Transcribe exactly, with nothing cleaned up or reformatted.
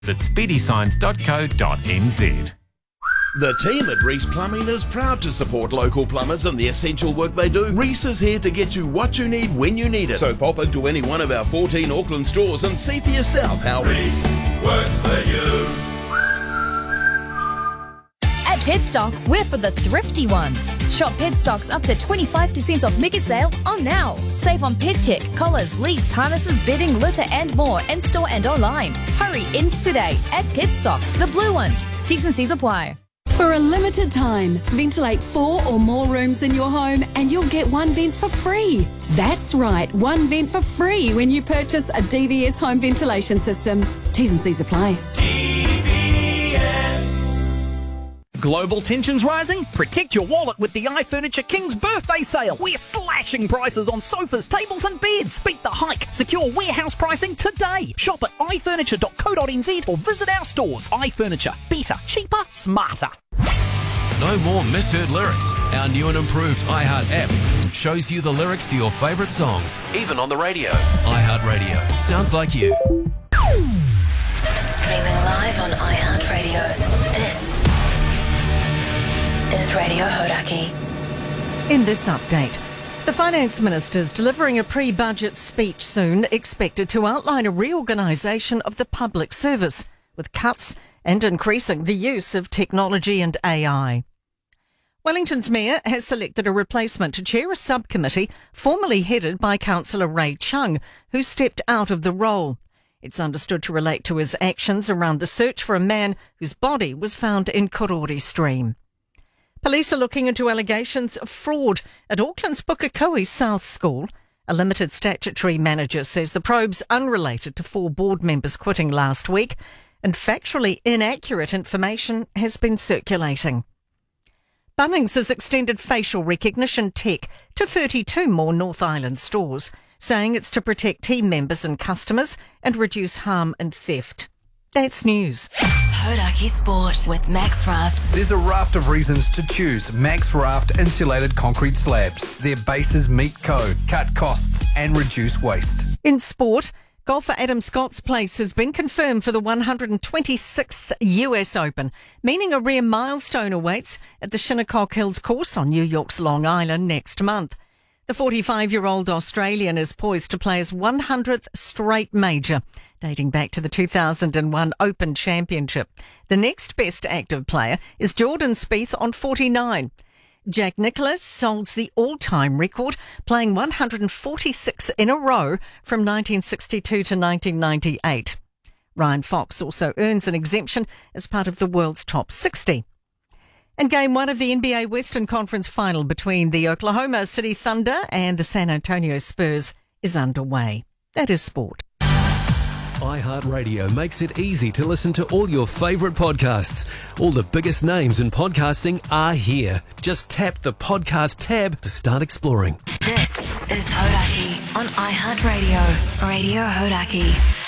at speedy signs dot co dot n z. The team at Reese Plumbing is proud to support local plumbers and the essential work they do. Reese is here to get you what you need when you need it. So pop into any one of our fourteen Auckland stores and see for yourself how Reese works for you. At Petstock, we're for the thrifty ones. Shop Petstock's up to twenty-five percent off mega sale on now. Save on pet tech, collars, leads, harnesses, bedding, litter and more in store and online. Hurry, ends today at Petstock, the blue ones. T's and C's apply. For a limited time, ventilate four or more rooms in your home and you'll get one vent for free. That's right, one vent for free when you purchase a D V S home ventilation system. T's and C's apply. D V S. Global tensions rising? Protect your wallet with the iFurniture King's birthday sale. We're slashing prices on sofas, tables and beds. Beat the hike. Secure warehouse pricing today. Shop at i furniture dot co dot n z or visit our stores. iFurniture. Better, cheaper, smarter. No more misheard lyrics. Our new and improved iHeart app shows you the lyrics to your favourite songs, even on the radio. iHeartRadio. Sounds like you. Streaming live on iHeartRadio. This is Radio Hodaki. In this update, the Finance Minister is delivering a pre-budget speech soon, expected to outline a reorganisation of the public service, with cuts and increasing the use of technology and A I. Wellington's Mayor has selected a replacement to chair a subcommittee formerly headed by Councillor Ray Chung, who stepped out of the role. It's understood to relate to his actions around the search for a man whose body was found in Korori Stream. Police are looking into allegations of fraud at Auckland's Pukekohe South School. A limited statutory manager says the probe's unrelated to four board members quitting last week, and factually inaccurate information has been circulating. Bunnings has extended facial recognition tech to thirty-two more North Island stores, saying it's to protect team members and customers and reduce harm and theft. That's news. Hodaki Sport with Max Raft. There's a raft of reasons to choose Max Raft insulated concrete slabs. Their bases meet code, cut costs and reduce waste. In sport, golfer Adam Scott's place has been confirmed for the one hundred twenty-sixth U S Open, meaning a rare milestone awaits at the Shinnecock Hills course on New York's Long Island next month. The forty-five-year-old Australian is poised to play his one hundredth straight major, dating back to the two thousand one Open Championship. The next best active player is Jordan Spieth on forty-nine. Jack Nicklaus holds the all-time record, playing one hundred forty-six in a row from nineteen sixty-two to nineteen ninety-eight. Ryan Fox also earns an exemption as part of the world's top sixty. And game one of the N B A Western Conference final between the Oklahoma City Thunder and the San Antonio Spurs is underway. That is sport. iHeartRadio makes it easy to listen to all your favourite podcasts. All the biggest names in podcasting are here. Just tap the podcast tab to start exploring. This is Hodaki on iHeartRadio. Radio Hodaki.